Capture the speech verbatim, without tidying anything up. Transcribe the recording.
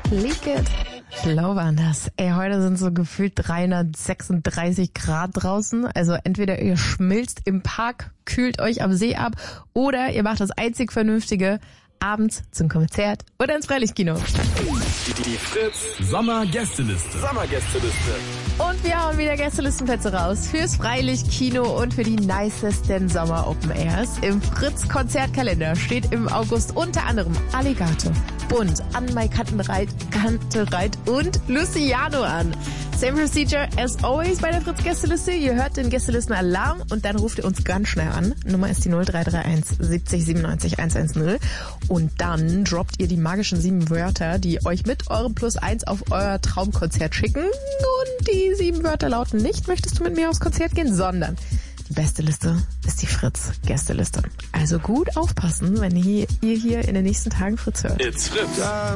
Leak It. Schlau waren das. Ey, heute sind so gefühlt dreihundertsechsunddreißig Grad draußen. Also entweder ihr schmilzt im Park, kühlt euch am See ab oder ihr macht das einzig Vernünftige, abends zum Konzert oder ins Freilichtkino. Die, die Fritz Sommer-Gästeliste. Sommergästeliste. Und wir hauen wieder Gästelistenplätze raus fürs Freilichtkino und für die nicesten Sommer-Open-Airs. Im Fritz-Konzertkalender steht im August unter anderem Alligator, Bund, Anmai Kantereit, Kantereit und Luciano an. Same procedure as always bei der Fritz-Gästeliste. Ihr hört den Gästelisten-Alarm und dann ruft ihr uns ganz schnell an. Nummer ist die null drei drei eins siebzig siebenundneunzig hundertzehn. Und dann droppt ihr die magischen sieben Wörter, die euch mit eurem Plus eins auf euer Traumkonzert schicken. Und die sieben Wörter lauten nicht, möchtest du mit mir aufs Konzert gehen, sondern die beste Liste ist die Fritz-Gästeliste. Also gut aufpassen, wenn ihr hier in den nächsten Tagen Fritz hört. It's Fritz.